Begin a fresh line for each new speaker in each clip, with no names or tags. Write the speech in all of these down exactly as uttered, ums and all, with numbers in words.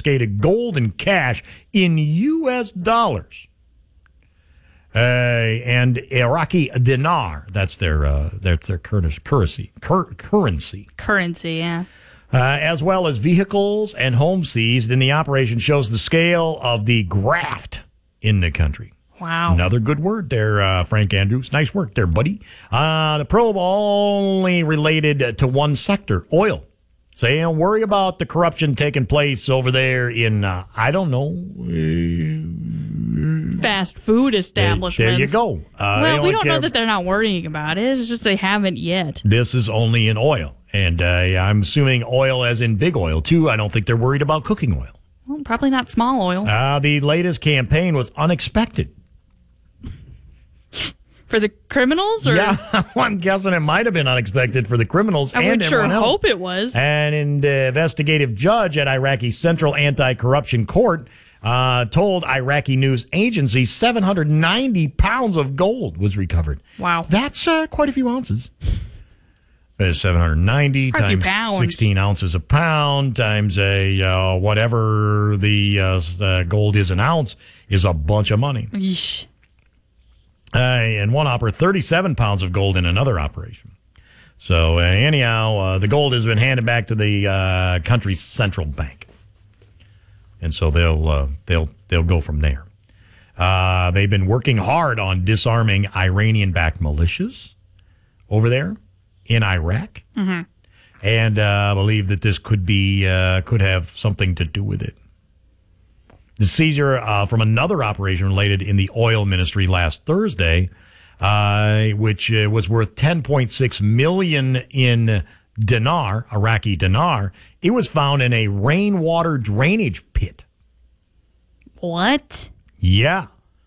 confiscated gold and cash in U S dollars. Uh, and Iraqi dinar. That's their uh, that's their currency. Cur- currency.
Currency, yeah.
Uh, as well as vehicles and homes seized. And the operation shows the scale of the graft in the country.
Wow.
Another good word there, uh, Frank Andrews. Nice work there, buddy. Uh, the probe only related to one sector, oil. So you don't worry about the corruption taking place over there in, uh, I don't know.
Fast food establishments.
There, there you go. Uh,
well, we don't
care.
know that they're not worrying about it. It's just they haven't yet.
This is only in oil. And uh, I'm assuming oil as in big oil, too. I don't think they're worried about cooking oil.
Well, probably not small oil.
Uh, the latest campaign was unexpected.
For the criminals? Or?
Yeah, I'm guessing it might have been unexpected for the criminals
I
and
would sure
everyone else.
hope it was.
And an investigative judge at Iraqi Central Anti-Corruption Court uh, told Iraqi news agency seven hundred ninety pounds of gold was recovered.
Wow.
That's uh, quite a few ounces. There's seven hundred ninety
Quite a few
times
pounds.
sixteen ounces a pound times a uh, whatever the uh, uh, gold is an ounce is a bunch of money.
Yeesh.
Uh, and one opera, thirty-seven pounds of gold in another operation. So uh, anyhow, uh, the gold has been handed back to the uh, country's central bank, and so they'll uh, they'll they'll go from there. Uh, they've been working hard on disarming Iranian-backed militias over there in Iraq,
Mm-hmm.
and uh, I believe that this could be uh, could have something to do with it. The seizure uh, from another operation related in the oil ministry last Thursday, uh, which uh, was worth ten point six million dollars in dinar, Iraqi dinar. It was found in a rainwater drainage pit.
What?
Yeah.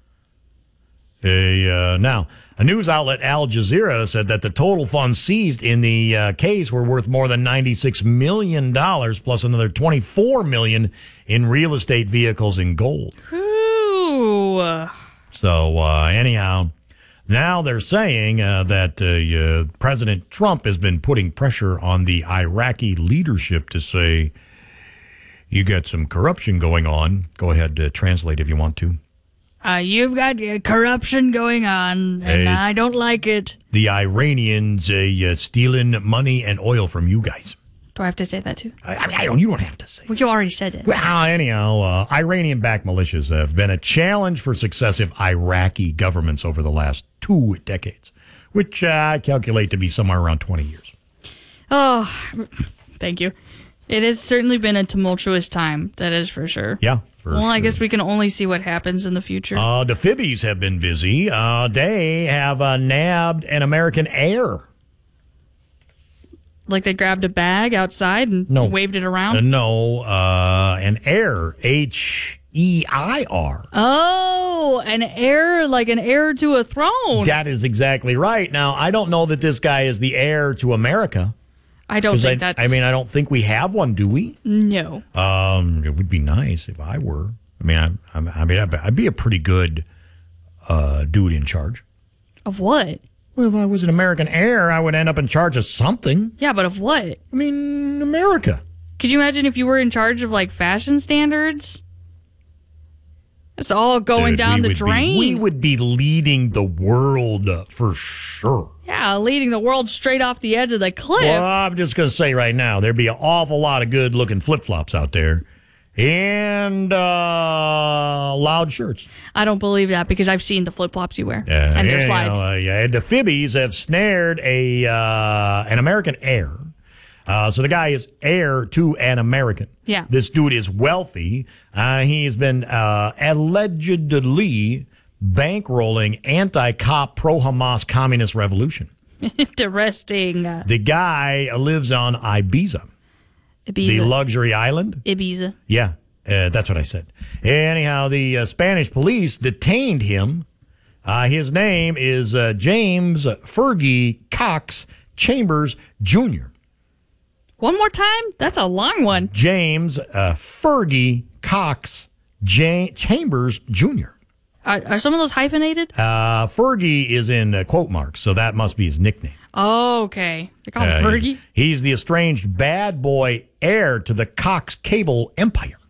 A, uh, now, a news outlet, Al Jazeera, said that the total funds seized in the uh, case were worth more than ninety-six million dollars, plus another twenty-four million dollars in real estate, vehicles, and gold.
Ooh.
So, uh, anyhow, now they're saying uh, that uh, uh, President Trump has been putting pressure on the Iraqi leadership to say, you got some corruption going on. Go ahead, uh, translate if you want to.
Uh, you've got uh, corruption going on, and
It's-
I don't like it.
The Iranians uh, uh, stealing money and oil from you guys.
Do I have to say that too?
I, I, I don't. You don't have to say.
Well, you already said it.
Well, anyhow, uh, Iranian-backed militias have been a challenge for successive Iraqi governments over the last two decades, which uh, I calculate to be somewhere around twenty years.
Oh, thank you. It has certainly been a tumultuous time, that is for sure.
Yeah. For
Well, I
sure.
guess we can only see what happens in the future.
Uh, the Fibbies have been busy. Uh, they have uh, nabbed an American heir.
Like they grabbed a bag outside and
No.
waved it around?
Uh, no, uh, an heir, H E I R.
Oh, an heir, like an heir to a throne.
That is exactly right. Now, I don't know that this guy is the heir to America.
I don't
'Cause
think
I,
that's...
I mean, I don't think we have one, do we?
No.
Um, it would be nice if I were. I mean, I, I, I mean, I'd, I'd be a pretty good uh, dude in charge.
Of what?
Well, if I was an American heir, I would end up in charge of something.
Yeah, but of what?
I mean, America.
Could you imagine if you were in charge of, like, fashion standards? It's all going
Dude,
down
we
the
would
drain.
Be, we would be leading the world uh, for sure.
Yeah, leading the world straight off the edge of the cliff.
Well, I'm just going to say right now, there'd be an awful lot of good-looking flip-flops out there. And uh, loud shirts.
I don't believe that because I've seen the flip-flops you wear.
Uh,
and their
yeah,
slides.
Uh, yeah, and the Fibbies have snared a uh, an American heir. Uh, so the guy is heir to an American.
Yeah.
This dude is wealthy. Uh, he's been uh, allegedly bankrolling anti-cop pro-Hamas communist revolution.
Interesting. Uh,
The guy lives on Ibiza, the
Ibiza.
luxury island.
Ibiza.
Yeah, uh, that's what I said. Anyhow, the uh, Spanish police detained him. Uh, his name is uh, James Fergie Cox Chambers Junior
One more time? That's a long one.
James uh, Fergie Cox J- Chambers Junior
Are, are some of those hyphenated?
Uh, Fergie is in uh, quote marks, so that must be his nickname.
Oh, okay. They call him
Uh,
Fergie?
He's the estranged bad boy heir to the Cox cable empire.